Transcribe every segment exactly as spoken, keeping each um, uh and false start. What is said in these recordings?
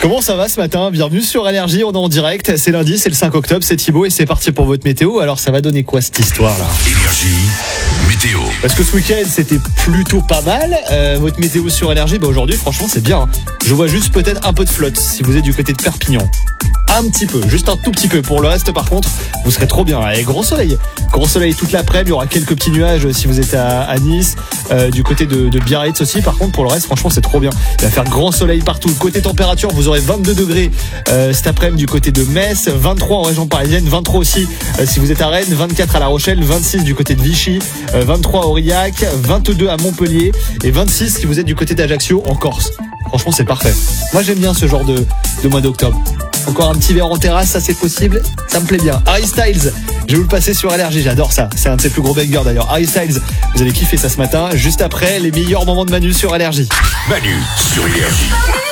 Comment ça va ce matin? Bienvenue sur Énergie, on est en direct, c'est lundi, c'est le cinq octobre, c'est Thibaut et c'est parti pour votre météo. Alors ça va donner quoi cette histoire là? Énergie, météo. Parce que ce week-end c'était plutôt pas mal, euh, votre météo sur Énergie, bah aujourd'hui franchement c'est bien. Je vois juste peut-être un peu de flotte si vous êtes du côté de Perpignan. Un petit peu, juste un tout petit peu. Pour le reste par contre, vous serez trop bien. Et gros soleil, gros soleil toute l'après-midi, il y aura quelques petits nuages si vous êtes à, à Nice, euh, du côté de, de Biarritz aussi. Par contre pour le reste franchement c'est trop bien. Il va faire grand soleil partout. Côté température, vous aurez vingt-deux degrés euh, cet après-midi du côté de Metz, vingt-trois en région parisienne, vingt-trois aussi euh, si vous êtes à Rennes, vingt-quatre à La Rochelle, vingt-six du côté de Vichy, euh, vingt-trois à Aurillac, vingt-deux à Montpellier et vingt-six si vous êtes du côté d'Ajaccio en Corse. Franchement c'est parfait. Moi j'aime bien ce genre de, de mois d'octobre. Encore un petit verre en terrasse, ça c'est possible, ça me plaît bien. Harry Styles, je vais vous le passer sur Énergie, j'adore ça. C'est un de ses plus gros bangers d'ailleurs. Harry Styles, vous allez kiffer ça ce matin. Juste après, les meilleurs moments de Manu sur Énergie. Manu sur Énergie.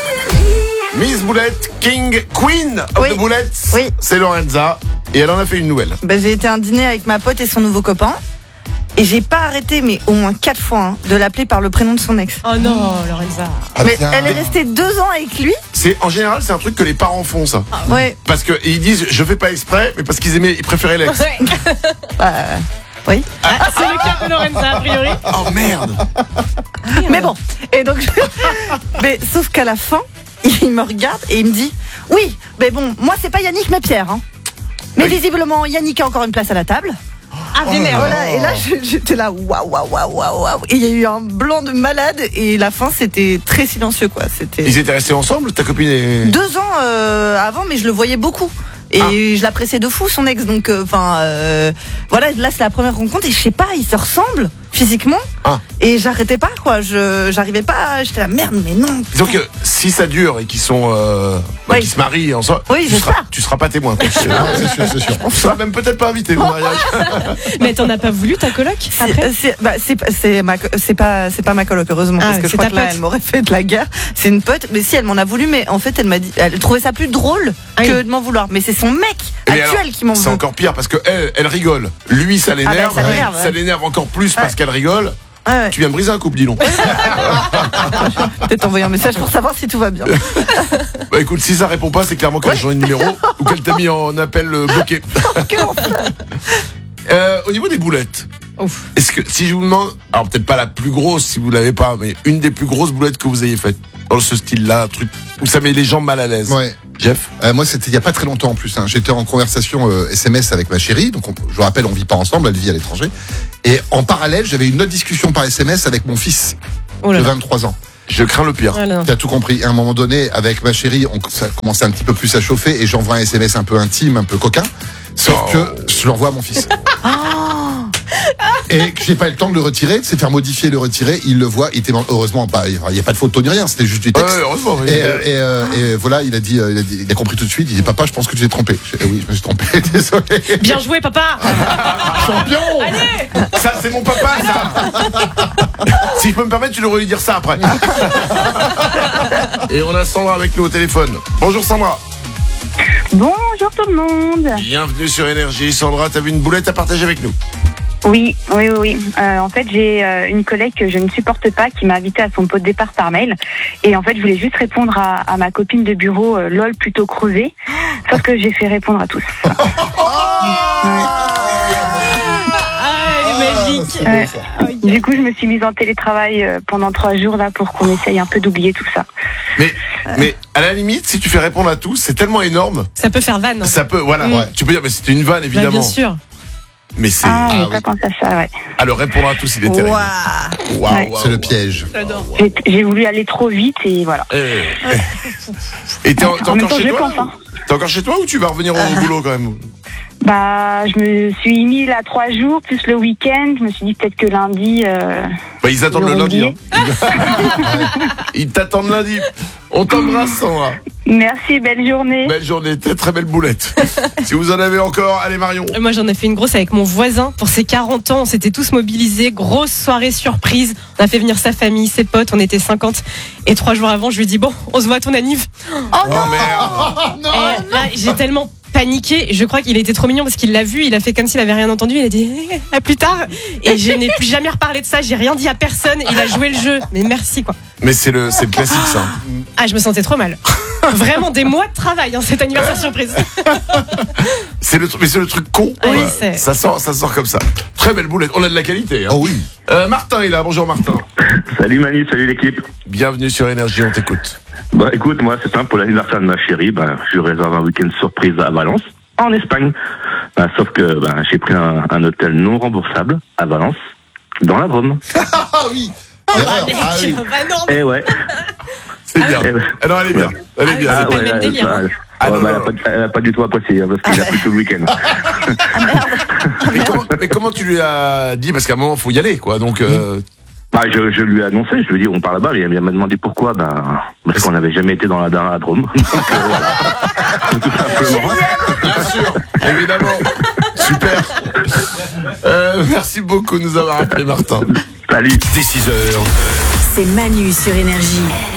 Miss Boulette, King, Queen of Oui. the Boulette, Oui. c'est Lorenza. Et elle en a fait une nouvelle. Bah, j'ai été à un dîner avec ma pote et son nouveau copain. Et j'ai pas arrêté, mais au moins quatre fois, hein, de l'appeler par le prénom de son ex. Oh non, Lorenza. Ah, mais bien. elle est restée deux ans avec lui. C'est, en général, c'est un truc que les parents font, ça. Ouais. Parce qu'ils disent, je fais pas exprès, mais parce qu'ils aimaient, ils préféraient l'ex. Bah, oui. Ah, c'est le cas de Lorenza, a priori. Oh merde. Mais bon. Et donc, je- mais sauf qu'à la fin, il me regarde et il me dit, oui, mais bon, moi c'est pas Yannick mais Pierre. Hein. Mais Oui. visiblement, Yannick a encore une place à la table. Ah, vénère. Voilà, et là je- j'étais là, waouh, waouh, waouh, waouh, waouh. Et il y a eu un blanc de malade et la fin c'était très silencieux quoi. C'était Ils étaient restés ensemble, ta copine et... deux ans euh, avant, mais je le voyais beaucoup. Et Ah. je l'appréciais de fou son ex, donc enfin euh, voilà, là c'est la première rencontre et je sais pas, ils se ressemblent physiquement Ah. et j'arrêtais pas quoi, je j'arrivais pas, j'étais là merde mais non. Disons que si ça dure et qu'ils sont, euh, bah, Oui. qu'ils se marient ensemble, Oui, tu, j'espère. seras, tu seras pas témoin. quoi. C'est sûr, c'est sûr. Tu seras même peut-être pas invité au mariage. Mais t'en as pas voulu, ta coloc, après? C'est c'est- bah, c'est pas- c'est ma co- c'est pas c'est pas ma coloc heureusement Ah, parce que je c'est crois ta que là pote. elle m'aurait fait de la guerre. C'est une pote, mais si elle m'en a voulu, mais en fait elle m'a dit elle trouvait ça plus drôle Ah oui. que de m'en vouloir. Mais c'est son mec Mais actuel alors, qui m'en c'est veut. encore pire parce que elle, elle rigole. Lui, ça l'énerve. Ah bah, ça l'énerve, ouais. Ça l'énerve encore plus parce Ouais. qu'elle rigole. Ouais, ouais. Tu viens de briser un couple, dis donc. Peut-être envoyer un message pour savoir si tout va bien. Bah écoute, si ça répond pas, c'est clairement qu'elle a changé de numéro ou qu'elle t'a mis en appel euh, bloqué. Euh, au niveau des boulettes, Ouf. est-ce que si je vous demande, alors peut-être pas la plus grosse si vous l'avez pas, mais une des plus grosses boulettes que vous ayez faites dans ce style-là, un truc où ça met les gens mal à l'aise. Ouais. Jeff. Euh, moi, c'était il y a pas très longtemps en plus. Hein. J'étais en conversation euh, S M S avec ma chérie. Donc, on- je vous rappelle, on vit pas ensemble, elle vit à l'étranger. Et en parallèle, j'avais une autre discussion par S M S avec mon fils Oh là de là. vingt-trois ans. Je crains le pire. Oh là là. Tu as tout compris. À un moment donné, avec ma chérie, on ça commençait un petit peu plus à chauffer et j'envoie un S M S un peu intime, un peu coquin. Sauf Oh. que je l'envoie à mon fils. Et que j'ai pas eu le temps de le retirer, c'est faire modifier, le retirer. Il le voit, il était heureusement pas, il y a pas de photo ni rien, c'était juste du Ouais, texte. heureusement. oui. Et, euh, et, euh, et voilà, il a dit, euh, il a dit, il a compris tout de suite. Il dit, papa, je pense que tu t'es trompé. Je dis, eh oui, je me suis trompé. Désolé. Bien joué, papa. Champion. Ça, c'est mon papa, ça. Si je peux me permettre, tu devrais lui dire ça après. Et on a Sandra avec nous au téléphone. Bonjour Sandra. Bonjour tout le monde. Bienvenue sur Énergie. Sandra, t'as vu une boulette à partager avec nous? Oui, oui, oui. oui. Euh, en fait, j'ai euh, une collègue que je ne supporte pas qui m'a invité à son pot de départ par mail. Et en fait, je voulais juste répondre à, à ma copine de bureau, euh, lol plutôt creusée. Sauf que j'ai fait répondre à tous. Ah, elle est magique. Ouais. Oh, yeah. Du coup, je me suis mise en télétravail euh, pendant trois jours là pour qu'on essaye un peu d'oublier tout ça. Mais, mais à la limite, si tu fais répondre à tous, c'est tellement énorme. Ça peut faire vanne. Ça peut, voilà. Mm. Tu peux dire, mais c'était une vanne Bah, évidemment. bien sûr. Mais c'est. Ah, j'ai ah pas oui. pensé à ça, ouais. À le répondre à tous, il est terrible. Waouh. Waouh, Ouais. waouh, C'est le waouh. piège. J'adore. J'ai, j'ai voulu aller trop vite et voilà. Eh. Et t'es, en- t'es En même encore temps, chez je toi pense, hein. T'es encore chez toi ou tu vas revenir au boulot quand même? Bah, je me suis mis là trois jours plus le week-end. Je me suis dit peut-être que lundi. Euh... Bah, ils attendent le Ils lundi. auront hein. Ils t'attendent lundi. On t'embrasse, Sandra. Merci, belle journée. Belle journée, très très belle boulette. Si vous en avez encore, allez Marion. Moi, j'en ai fait une grosse avec mon voisin pour ses quarante ans. On s'était tous mobilisés. Grosse soirée surprise. On a fait venir sa famille, ses potes. On était cinquante. Et trois jours avant, je lui ai dit, bon, on se voit à ton anniv. Oh merde. Et là, j'ai tellement paniqué. Je crois qu'il était trop mignon parce qu'il l'a vu. Il a fait comme s'il avait rien entendu. Il a dit eh, à plus tard. Et je n'ai plus jamais reparlé de ça. J'ai rien dit à personne. Il a joué le jeu. Mais merci quoi. Mais c'est le, c'est le classique ça. Ah, je me sentais trop mal. Vraiment des mois de travail, hein, cet anniversaire surprise. C'est le truc, mais c'est le truc con. Oui, quoi. c'est- Ça sort, ça sort comme ça. Très belle boulette. On a de la qualité. Hein. Oh oui. Euh, Martin est là. Bonjour Martin. Salut Manu, salut l'équipe. Bienvenue sur Énergie. On t'écoute. Bah écoute, moi c'est simple, pour l'anniversaire de ma chérie, bah, je réserve un week-end surprise à Valence, en Espagne. Bah, sauf que bah, j'ai pris un, un hôtel non remboursable à Valence, dans la Drôme. Ah oui. Erreur. Mec, Ah oui. bah non, Eh ouais. C'est bien. Eh ouais. Ah non, elle est bien. Elle est Ah, bien. c'est elle est pas bien. le même délire, hein. Ah, ouais, non, bah, non, elle, a pas, elle a pas du tout apprécié, hein, parce qu'il a pris tout le week-end. Mais comment, mais comment tu lui as dit? Parce qu'à un moment, faut y aller, quoi. Donc, euh, Bah, je, je lui ai annoncé, je lui ai dit, on part là-bas, et elle m'a demandé pourquoi, bah, parce qu'on n'avait jamais été dans la, dans la Drôme. Donc, euh, voilà. Tout simplement. bien sûr, évidemment. Super. Euh, merci beaucoup de nous avoir appelé, Martin. Salut. Dès six heures. C'est Manu sur Énergie.